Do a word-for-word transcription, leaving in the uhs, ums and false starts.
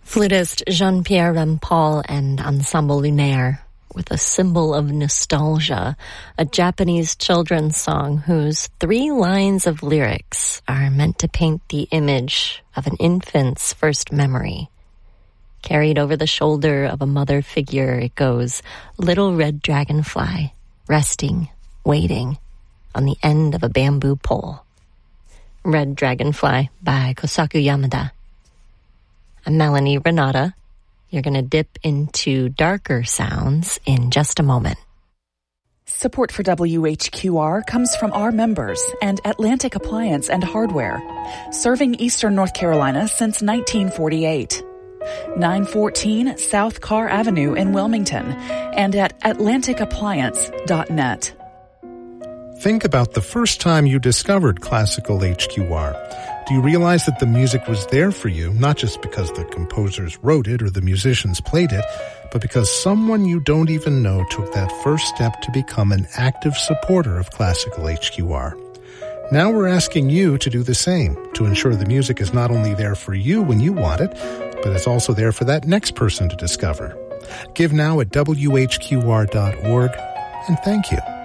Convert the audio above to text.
Flutist Jean-Pierre Rampal and Ensemble Lunaire with a symbol of nostalgia, a Japanese children's song whose three lines of lyrics are meant to paint the image of an infant's first memory. Carried over the shoulder of a mother figure, it goes, "Little red dragonfly, resting, waiting, on the end of a bamboo pole." Red Dragonfly by Kosaku Yamada. I'm Melanie Renata. You're going to dip into darker sounds in just a moment. Support for W H Q R comes from our members and Atlantic Appliance and Hardware, serving Eastern North Carolina since nineteen forty-eight. nine fourteen South Carr Avenue in Wilmington and at atlantic appliance dot net. Think about the first time you discovered Classical H Q R. Do you realize that the music was there for you, not just because the composers wrote it or the musicians played it, but because someone you don't even know took that first step to become an active supporter of Classical H Q R? Now we're asking you to do the same, to ensure the music is not only there for you when you want it, but it's also there for that next person to discover. Give now at W H Q R dot org, and thank you.